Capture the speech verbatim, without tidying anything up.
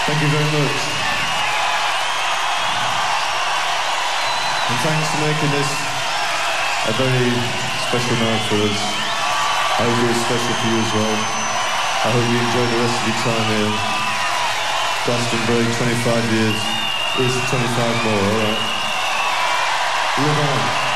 Thank you very much. And thanks for making this a very special night for us. I hope it was special for you as well. I hope you enjoy the rest of your time here. Glastonbury, twenty-five years. Here's twenty-five more, alright? Live on.